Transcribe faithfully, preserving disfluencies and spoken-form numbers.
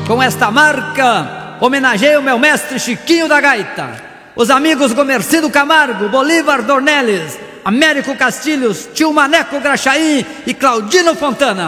Com esta marca, homenageio meu mestre Chiquinho da Gaita, os amigos Gomercindo Camargo, Bolívar Dornelles, Américo Castilhos, Tio Maneco Graxaí e Claudino Fontana.